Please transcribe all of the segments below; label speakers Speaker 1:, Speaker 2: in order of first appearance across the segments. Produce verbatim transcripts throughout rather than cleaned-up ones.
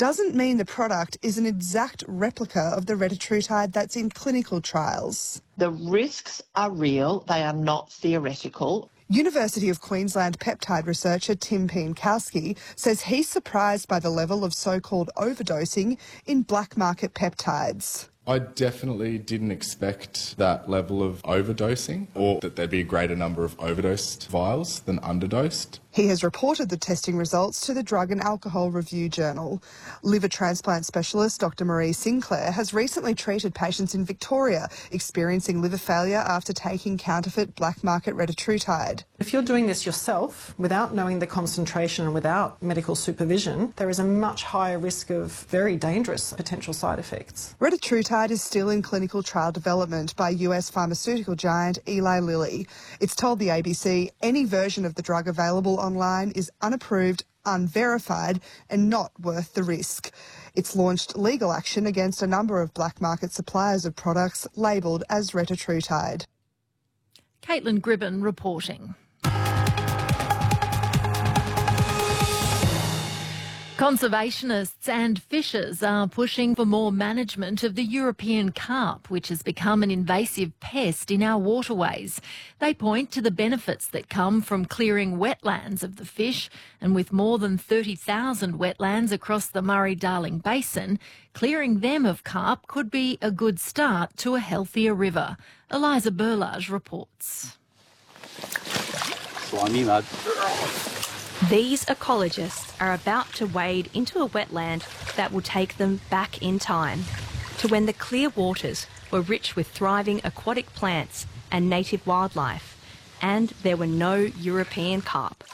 Speaker 1: doesn't mean the product is an exact replica of the retatrutide that's in clinical trials.
Speaker 2: The risks are real, they are not theoretical.
Speaker 1: University of Queensland peptide researcher Tim Pienkowski says he's surprised by the level of so-called overdosing in black market peptides.
Speaker 3: I definitely didn't expect that level of overdosing, or that there'd be a greater number of overdosed vials than underdosed.
Speaker 1: He has reported the testing results to the Drug and Alcohol Review Journal. Liver transplant specialist Doctor Marie Sinclair has recently treated patients in Victoria experiencing liver failure after taking counterfeit black market retatrutide.
Speaker 4: If you're doing this yourself, without knowing the concentration and without medical supervision, there is a much higher risk of very dangerous potential side effects.
Speaker 1: Retatrutide is still in clinical trial development by U S pharmaceutical giant Eli Lilly. It's told the A B C any version of the drug available online is unapproved, unverified and not worth the risk. It's launched legal action against a number of black market suppliers of products labelled as retatrutide.
Speaker 5: Caitlin Gribben reporting. Conservationists and fishers are pushing for more management of the European carp, which has become an invasive pest in our waterways. They point to the benefits that come from clearing wetlands of the fish, and with more than thirty thousand wetlands across the Murray-Darling Basin, clearing them of carp could be a good start to a healthier river. Eliza Burlage reports.
Speaker 6: Slimy mud.
Speaker 7: These ecologists are about to wade into a wetland that will take them back in time to when the clear waters were rich with thriving aquatic plants and native wildlife, and there were no European carp.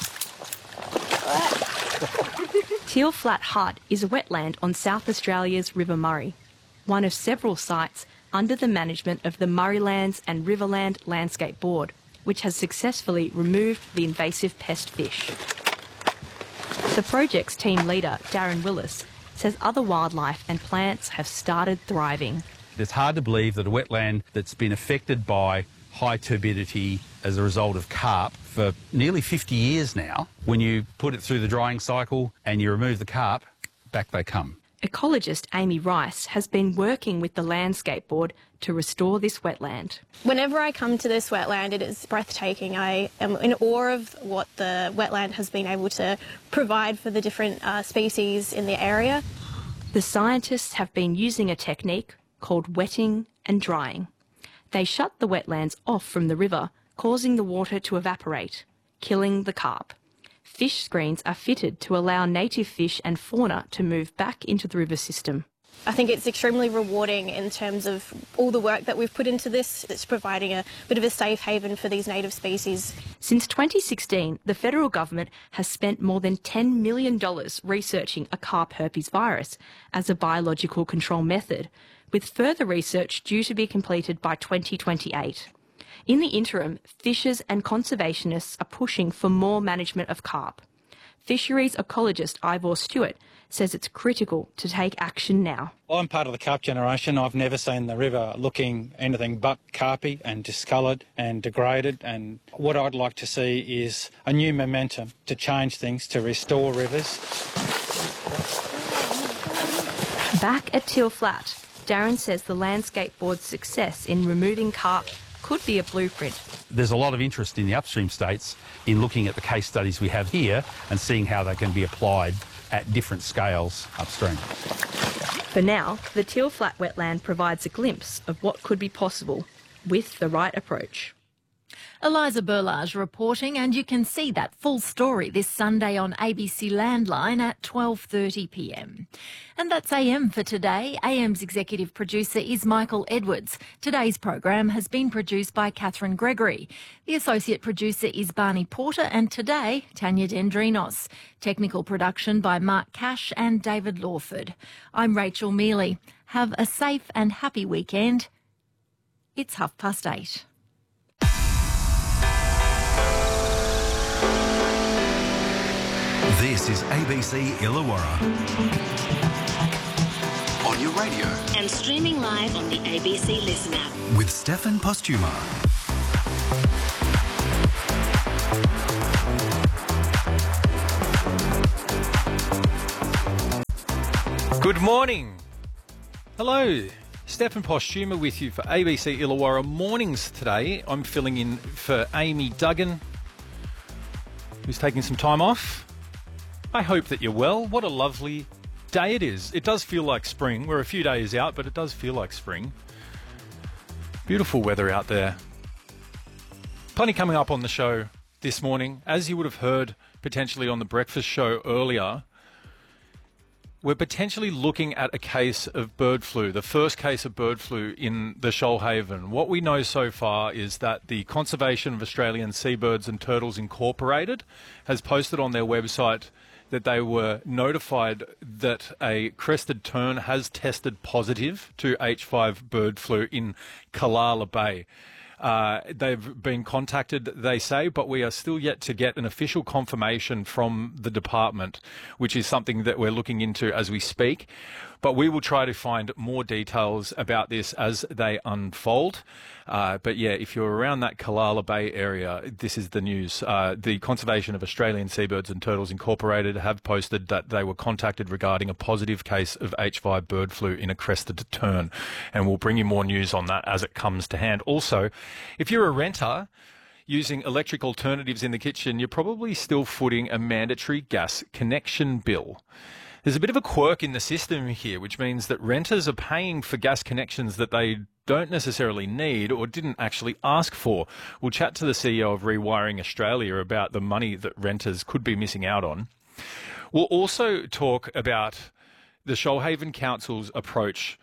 Speaker 7: Teal Flat Hut is a wetland on South Australia's River Murray, one of several sites under the management of the Murraylands and Riverland Landscape Board, which has successfully removed the invasive pest fish. The project's team leader, Darren Willis, says other wildlife and plants have started thriving.
Speaker 6: It's hard to believe that a wetland that's been affected by high turbidity as a result of carp for nearly fifty years now, when you put it through the drying cycle and you remove the carp, back they come.
Speaker 7: Ecologist Amy Rice has been working with the Landscape Board to restore this wetland.
Speaker 8: Whenever I come to this wetland, it is breathtaking. I am in awe of what the wetland has been able to provide for the different uh, species in the area.
Speaker 7: The scientists have been using a technique called wetting and drying. They shut the wetlands off from the river, causing the water to evaporate, killing the carp. Fish screens are fitted to allow native fish and fauna to move back into the river system.
Speaker 8: I think it's extremely rewarding in terms of all the work that we've put into this. It's providing a bit of a safe haven for these native species.
Speaker 7: Since twenty sixteen, the federal government has spent more than ten million dollars researching a carp herpes virus as a biological control method, with further research due to be completed by twenty twenty-eight. In the interim, fishers and conservationists are pushing for more management of carp. Fisheries ecologist Ivor Stewart says it's critical to take action now.
Speaker 9: I'm part of the carp generation. I've never seen the river looking anything but carpy and discoloured and degraded, and what I'd like to see is a new momentum to change things, to restore rivers.
Speaker 7: Back at Teal Flat, Darren says the Landscape Board's success in removing carp could be a blueprint.
Speaker 6: There's a lot of interest in the upstream states in looking at the case studies we have here and seeing how they can be applied at different scales upstream.
Speaker 7: For now, the Teal Flat wetland provides a glimpse of what could be possible with the right approach.
Speaker 5: Eliza Burlage reporting, and you can see that full story this Sunday on A B C Landline at twelve thirty p m. And that's A M for today. A M's executive producer is Michael Edwards. Today's program has been produced by Catherine Gregory. The associate producer is Barney Porter, and today, Tanya Dendrinos. Technical production by Mark Cash and David Lawford. I'm Rachel Mealy. Have a safe and happy weekend. It's half past eight.
Speaker 10: This is A B C Illawarra. On your radio.
Speaker 11: And streaming live on the A B C Listen app.
Speaker 10: With Stefan Postuma.
Speaker 9: Good morning. Hello. Stefan Postuma with you for A B C Illawarra Mornings today. I'm filling in for Amy Duggan, who's taking some time off. I hope that you're well. What a lovely day it is. It does feel like spring. We're a few days out, but it does feel like spring. Beautiful weather out there. Plenty coming up on the show this morning. As you would have heard potentially on the breakfast show earlier, we're potentially looking at a case of bird flu, the first case of bird flu in the Shoalhaven. What we know so far is that the Conservation of Australian Seabirds and Turtles Incorporated has posted on their website that they were notified that a crested tern has tested positive to H five bird flu in Kalala Bay. Uh, they've been contacted, they say, but we are still yet to get an official confirmation from the department, which is something that we're looking into as we speak. But we will try to find more details about this as they unfold. Uh, but yeah, if you're around that Kalala Bay area, this is the news. Uh, the Conservation of Australian Seabirds and Turtles Incorporated have posted that they were contacted regarding a positive case of H five bird flu in a crested tern. And we'll bring you more news on that as it comes to hand. Also, if you're a renter using electric alternatives in the kitchen, you're probably still footing a mandatory gas connection bill. There's a bit of a quirk in the system here, which means that renters are paying for gas connections that they don't necessarily need or didn't actually ask for. We'll chat to the C E O of Rewiring Australia about the money that renters could be missing out on. We'll also talk about the Shoalhaven Council's approach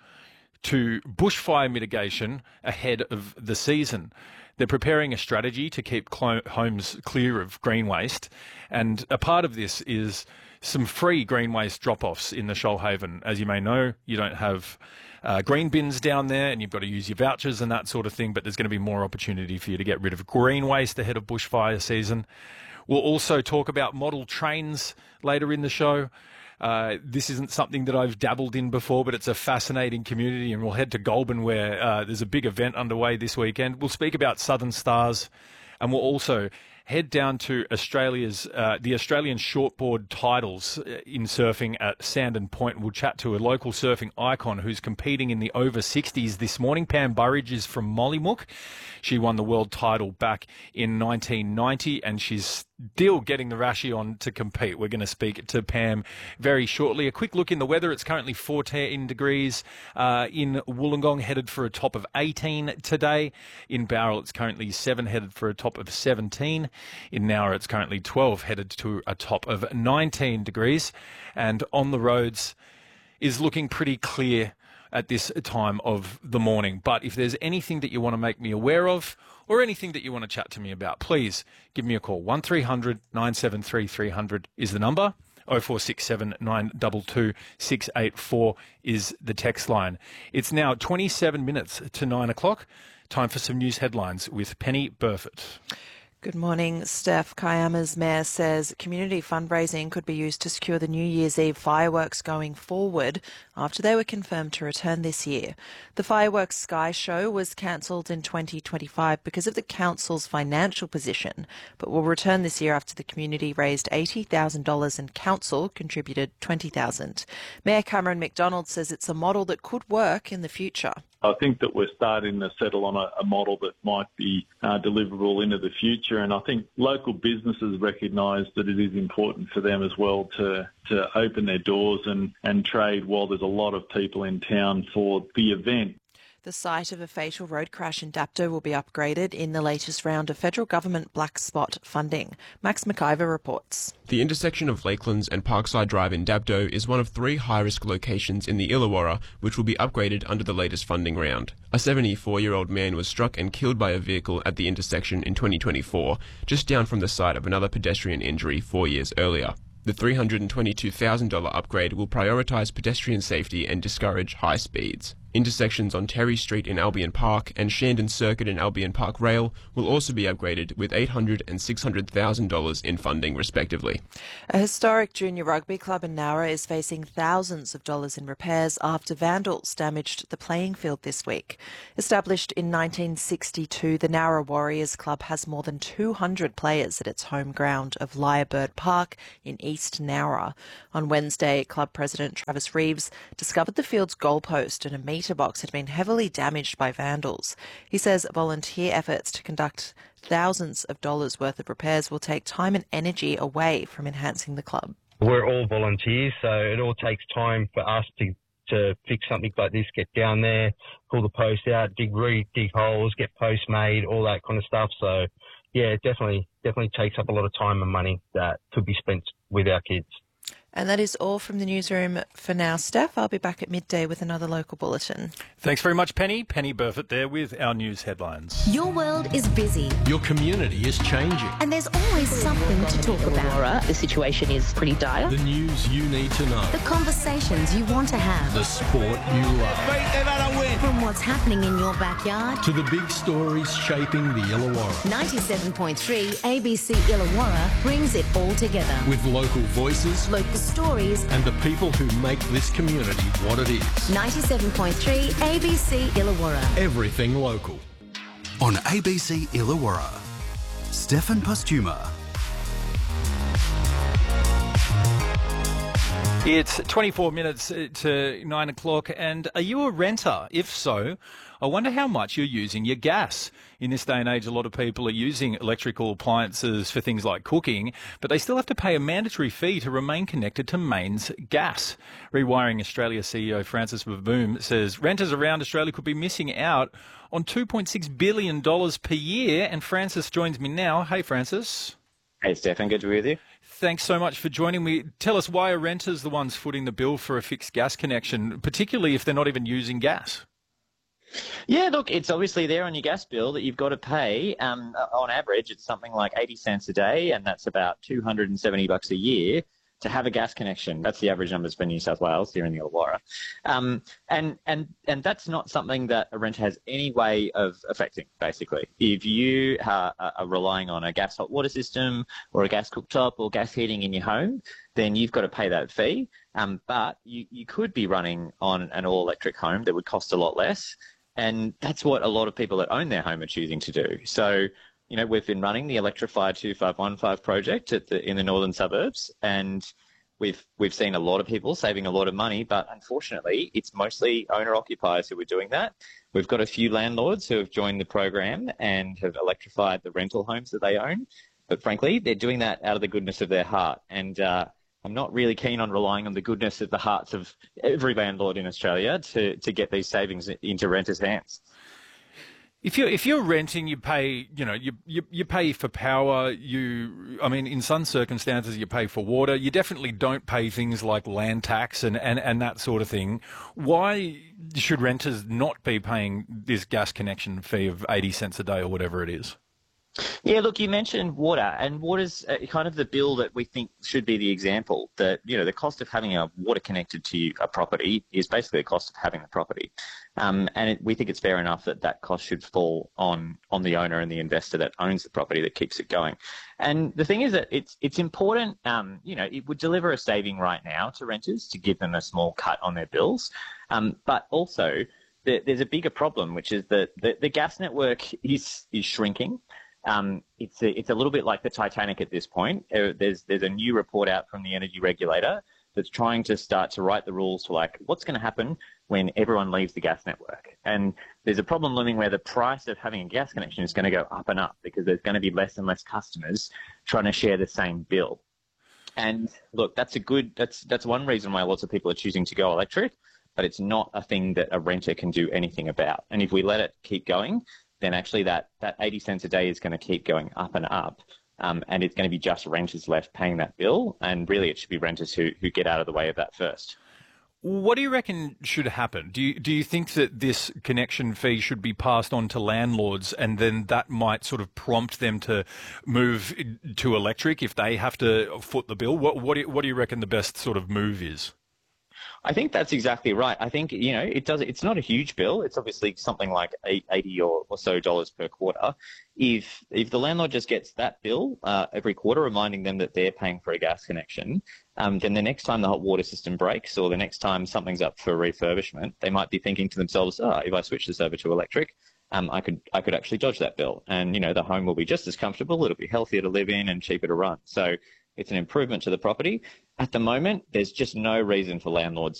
Speaker 9: to bushfire mitigation ahead of the season. They're preparing a strategy to keep clo- homes clear of green waste, and a part of this is some free green waste drop-offs in the Shoalhaven. As you may know, you don't have uh, green bins down there and you've got to use your vouchers and that sort of thing, but there's going to be more opportunity for you to get rid of green waste ahead of bushfire season. We'll also talk about model trains later in the show. Uh, this isn't something that I've dabbled in before, but it's a fascinating community, and we'll head to Goulburn where uh, there's a big event underway this weekend. We'll speak about Southern Stars, and we'll also head down to Australia's uh, the Australian shortboard titles in surfing at Sandon Point. We'll chat to a local surfing icon who's competing in the over sixties this morning. Pam Burridge is from Mollymook. She won the world title back in nineteen ninety, and she's still getting the rashy on to compete. We're going to speak to Pam very shortly. A quick look in the weather. It's currently fourteen degrees uh, in Wollongong, headed for a top of eighteen today. In Bowral, it's currently seven, headed for a top of seventeen. In Nowra, it's currently twelve, headed to a top of nineteen degrees. And on the roads is looking pretty clear at this time of the morning. But if there's anything that you want to make me aware of, or anything that you want to chat to me about, please give me a call. one three hundred nine seven three three hundred is the number. oh four six seven nine two two six eight four is the text line. It's now twenty-seven minutes to nine o'clock. Time for some news headlines with Penny Burford.
Speaker 12: Good morning, Steph. Kiama's mayor says community fundraising could be used to secure the New Year's Eve fireworks going forward after they were confirmed to return this year. The Fireworks Sky Show was cancelled in twenty twenty-five because of the council's financial position, but will return this year after the community raised eighty thousand dollars and council contributed twenty thousand dollars. Mayor Cameron McDonald says it's a model that could work in the future.
Speaker 13: I think that we're starting to settle on a, a model that might be uh, deliverable into the future, and I think local businesses recognise that it is important for them as well to to open their doors and, and trade while there's a lot of people in town for the event.
Speaker 12: The site of a fatal road crash in Dapto will be upgraded in the latest round of federal government black spot funding. Max McIver reports.
Speaker 14: The intersection of Lakelands and Parkside Drive in Dapto is one of three high-risk locations in the Illawarra which will be upgraded under the latest funding round. A seventy-four-year-old man was struck and killed by a vehicle at the intersection in twenty twenty-four, just down from the site of another pedestrian injury four years earlier. The three hundred twenty-two thousand dollars upgrade will prioritise pedestrian safety and discourage high speeds. Intersections on Terry Street in Albion Park and Shandon Circuit in Albion Park Rail will also be upgraded with eight hundred thousand dollars and six hundred thousand dollars in funding, respectively.
Speaker 12: A historic junior rugby club in Nowra is facing thousands of dollars in repairs after vandals damaged the playing field this week. Established in nineteen sixty-two, the Nowra Warriors Club has more than two hundred players at its home ground of Lyrebird Park in East Nowra. On Wednesday, club president Travis Reeves discovered the field's goalpost and a metre box had been heavily damaged by vandals. He says volunteer efforts to conduct thousands of dollars worth of repairs will take time and energy away from enhancing the club.
Speaker 15: We're all volunteers, so it all takes time for us to, to fix something like this, get down there, pull the post out, dig re dig holes, get posts made, all that kind of stuff. So, yeah, it definitely, definitely takes up a lot of time and money that could be spent with our kids.
Speaker 12: And that is all from the newsroom for now, Steph. I'll be back at midday with another local bulletin.
Speaker 16: Thanks very much, Penny. Penny Burford there with our news headlines.
Speaker 17: Your world is busy.
Speaker 18: Your community is changing.
Speaker 17: And there's always something to talk about.
Speaker 2: The situation is pretty dire.
Speaker 18: The news you need to know.
Speaker 17: The conversations you want to have.
Speaker 18: The sport you love.
Speaker 17: They've had a win. From what's happening in your backyard
Speaker 18: to the big stories shaping the Illawarra.
Speaker 17: ninety-seven point three A B C Illawarra brings it all together.
Speaker 18: With local voices,
Speaker 17: local stories,
Speaker 18: and the people who make this community what it is.
Speaker 17: ninety-seven point three A B C Illawarra.
Speaker 18: Everything local.
Speaker 10: On A B C Illawarra, Stefan Postuma.
Speaker 16: It's twenty-four minutes to nine o'clock, and are you a renter? If so, I wonder how much you're using your gas. In this day and age, a lot of people are using electrical appliances for things like cooking, but they still have to pay a mandatory fee to remain connected to mains gas. Rewiring Australia C E O Francis Baboom says renters around Australia could be missing out on two point six billion dollars per year, and Francis joins me now. Hey, Francis.
Speaker 19: Hey, Stefan, good to be with you.
Speaker 16: Thanks so much for joining me. Tell us, why are renters the ones footing the bill for a fixed gas connection, particularly if they're not even using gas?
Speaker 19: Yeah, look, it's obviously there on your gas bill that you've got to pay. Um, on average, it's something like eighty cents a day, and that's about two hundred seventy bucks a year to have a gas connection. That's the average numbers for New South Wales here in the Illawarra. Um, and, and, and that's not something that a renter has any way of affecting, basically. If you are, are relying on a gas hot water system or a gas cooktop or gas heating in your home, then you've got to pay that fee. Um, but you, you could be running on an all-electric home that would cost a lot less. And that's what a lot of people that own their home are choosing to do. So, you know, we've been running the Electrify two five one five project at the, in the northern suburbs, and we've we've seen a lot of people saving a lot of money, but unfortunately, it's mostly owner-occupiers who are doing that. We've got a few landlords who have joined the program and have electrified the rental homes that they own, but frankly, they're doing that out of the goodness of their heart. And uh, I'm not really keen on relying on the goodness of the hearts of every landlord in Australia to, to get these savings into renters' hands.
Speaker 16: If you're if you're renting, you pay you know you, you you pay for power. You I mean, in some circumstances, you pay for water. You definitely don't pay things like land tax and, and, and that sort of thing. Why should renters not be paying this gas connection fee of eighty cents a day or whatever it is?
Speaker 19: Yeah, look, you mentioned water, and water's kind of the bill that we think should be the example. That, you know, the cost of having a water connected to a property is basically the cost of having the property. Um, and it, we think it's fair enough that that cost should fall on, on the owner and the investor that owns the property that keeps it going. And the thing is that it's it's important, um, you know, it would deliver a saving right now to renters to give them a small cut on their bills. Um, but also, the, there's a bigger problem, which is that the, the gas network is is shrinking. Um, it's a, it's a little bit like the Titanic at this point. Uh, there's there's a new report out from the energy regulator that's trying to start to write the rules for, like, what's going to happen when everyone leaves the gas network. And there's a problem looming where the price of having a gas connection is going to go up and up because there's going to be less and less customers trying to share the same bill. And look, that's a good that's that's one reason why lots of people are choosing to go electric, but it's not a thing that a renter can do anything about. And if we let it keep going, then actually that, that eighty cents a day is going to keep going up and up. Um, and it's going to be just renters left paying that bill. And really, it should be renters who, who get out of the way of that first.
Speaker 16: What do you reckon should happen? Do you, do you think that this connection fee should be passed on to landlords, and then that might sort of prompt them to move to electric if they have to foot the bill? What, what, do, you, what do you reckon the best sort of move is?
Speaker 19: I think that's exactly right. I think, you know, it does. It's not a huge bill. It's obviously something like eighty or, or so dollars per quarter. If if the landlord just gets that bill uh, every quarter, reminding them that they're paying for a gas connection, um, then the next time the hot water system breaks or the next time something's up for refurbishment, they might be thinking to themselves, oh, if I switch this over to electric, um, I could I could actually dodge that bill. And, you know, the home will be just as comfortable. It'll be healthier to live in and cheaper to run. So it's an improvement to the property. At the moment, there's just no reason for landlords